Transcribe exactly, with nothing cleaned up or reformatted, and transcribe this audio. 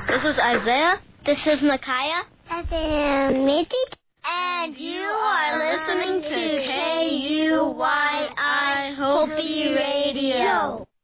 This is Isaiah. This is Micaiah. This is Mitty. And you are listening to K U Y I Hopi Radio.